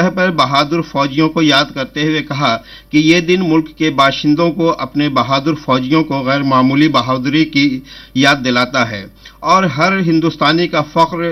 سطح پر بہادر فوجیوں کو یاد کرتے ہوئے کہا کہ یہ دن ملک کے باشندوں کو اپنے بہادر فوجیوں کو غیر معمولی بہادری کی یاد دلاتا ہے اور ہر ہندوستانی کا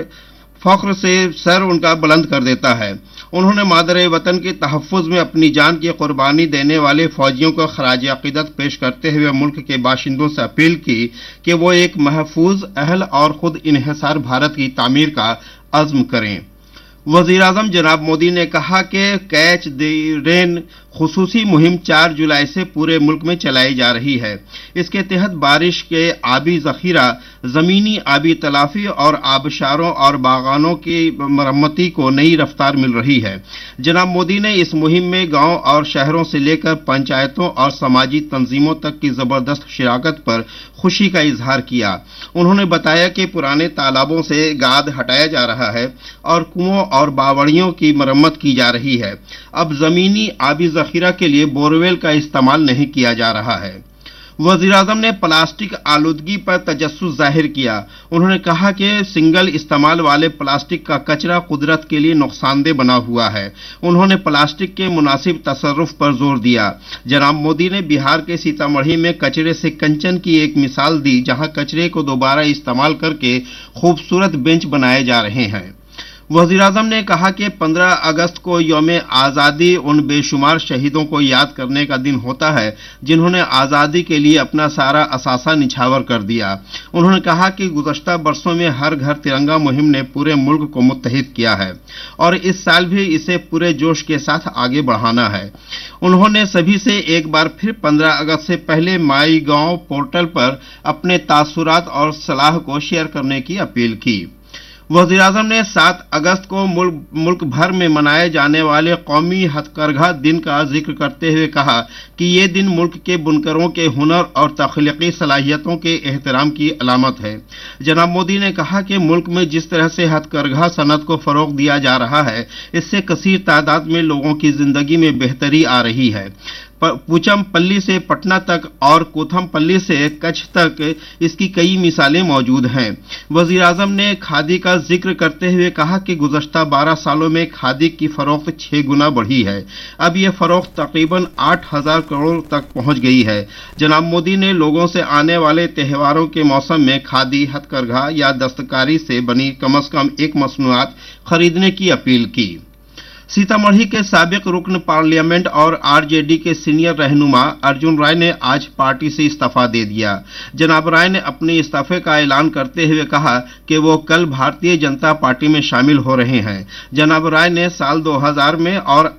فخر سے سر ان کا بلند کر دیتا ہے۔ انہوں نے مادر وطن کے تحفظ میں اپنی جان کی قربانی دینے والے فوجیوں کو خراج عقیدت پیش کرتے ہوئے ملک کے باشندوں سے اپیل کی کہ وہ ایک محفوظ، اہل اور خود انحصار بھارت کی تعمیر کا عزم کریں۔ وزیر اعظم جناب مودی نے کہا کہ کیچ دی رین خصوصی مہم 4 جولائی سے پورے ملک میں چلائی جا رہی ہے۔ اس کے تحت بارش کے آبی ذخیرہ، زمینی آبی تلافی اور آبشاروں اور باغانوں کی مرمتی کو نئی رفتار مل رہی ہے۔ جناب مودی نے اس مہم میں گاؤں اور شہروں سے لے کر پنچایتوں اور سماجی تنظیموں تک کی زبردست شراکت پر خوشی کا اظہار کیا۔ انہوں نے بتایا کہ پرانے تالابوں سے گاد ہٹایا جا رہا ہے اور کنووں اور باوڑیوں کی مرمت کی جا رہی ہے۔ اب زمینی آبی ذخیرہ کے لیے بورویل کا استعمال نہیں کیا جا رہا ہے۔ وزیر اعظم نے پلاسٹک آلودگی پر تجسس ظاہر کیا۔ انہوں نے کہا کہ سنگل استعمال والے پلاسٹک کا کچرا قدرت کے لیے نقصان دہ بنا ہوا ہے۔ انہوں نے پلاسٹک کے مناسب تصرف پر زور دیا۔ جناب مودی نے بہار کے سیتامڑھی میں کچرے سے کنچن کی ایک مثال دی، جہاں کچرے کو دوبارہ استعمال کر کے خوبصورت بینچ بنائے جا رہے ہیں۔ وزیر اعظم نے کہا کہ 15 اگست کو یوم آزادی ان بے شمار شہیدوں کو یاد کرنے کا دن ہوتا ہے جنہوں نے آزادی کے لیے اپنا سارا اثاثہ نچھاور کر دیا۔ انہوں نے کہا کہ گزشتہ برسوں میں ہر گھر ترنگا مہم نے پورے ملک کو متحد کیا ہے اور اس سال بھی اسے پورے جوش کے ساتھ آگے بڑھانا ہے۔ انہوں نے سبھی سے ایک بار پھر 15 اگست سے پہلے مائی گاؤں پورٹل پر اپنے تاثرات اور صلاح کو شیئر کرنے کی اپیل کی۔ وزیر اعظم نے 7 اگست کو ملک بھر میں منائے جانے والے قومی ہتھ کرگھا دن کا ذکر کرتے ہوئے کہا کہ یہ دن ملک کے بنکروں کے ہنر اور تخلیقی صلاحیتوں کے احترام کی علامت ہے۔ جناب مودی نے کہا کہ ملک میں جس طرح سے ہتھ کرگھا صنعت کو فروغ دیا جا رہا ہے، اس سے کثیر تعداد میں لوگوں کی زندگی میں بہتری آ رہی ہے۔ پوچم پلی سے پٹنہ تک اور کوتھم پلی سے کچھ تک اس کی کئی مثالیں موجود ہیں۔ وزیر اعظم نے کھادی کا ذکر کرتے ہوئے کہا کہ گزشتہ 12 سالوں میں کھادی کی فروخت 6 گنا بڑھی ہے۔ اب یہ فروخت تقریباً 8,000 کروڑ تک پہنچ گئی ہے۔ جناب مودی نے لوگوں سے آنے والے تہواروں کے موسم میں کھادی، ہتھ کرگھا یا دستکاری سے بنی کم از کم ایک مصنوعات خریدنے کی اپیل کی۔ سیتامڑھی کے سابق رکن پارلیمنٹ اور RJD کے سینئر رہنما ارجن رائے نے آج پارٹی سے استعفیٰ دے دیا۔ جناب رائے نے اپنے استعفے کا اعلان کرتے ہوئے کہا کہ وہ کل بھارتیہ جنتا پارٹی میں شامل ہو رہے ہیں۔ جناب رائے نے سال 2000 میں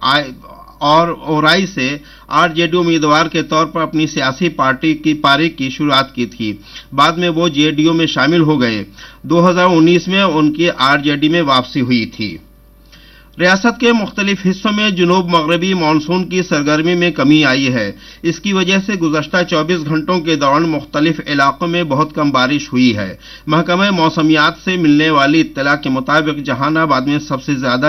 اور اورائی سے RJD امیدوار کے طور پر اپنی سیاسی پاری کی شروعات کی تھی۔ بعد میں وہ JDU میں شامل ہو گئے۔ 2019 میں ان کی RJD میں واپسی ہوئی تھی۔ ریاست کے مختلف حصوں میں جنوب مغربی مانسون کی سرگرمی میں کمی آئی ہے۔ اس کی وجہ سے گزشتہ 24 گھنٹوں کے دوران مختلف علاقوں میں بہت کم بارش ہوئی ہے۔ محکمہ موسمیات سے ملنے والی اطلاع کے مطابق جہان آباد میں سب سے زیادہ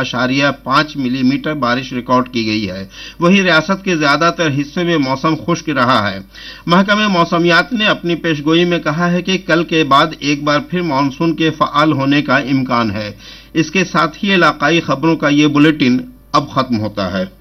4.5 ملی میٹر بارش ریکارڈ کی گئی ہے۔ وہیں ریاست کے زیادہ تر حصے میں موسم خشک رہا ہے۔ محکمہ موسمیات نے اپنی پیشگوئی میں کہا ہے کہ کل کے بعد ایک بار پھر مانسون کے فعال ہونے کا امکان ہے۔ اس کے ساتھ ہی علاقائی خبروں کا یہ بلیٹن اب ختم ہوتا ہے۔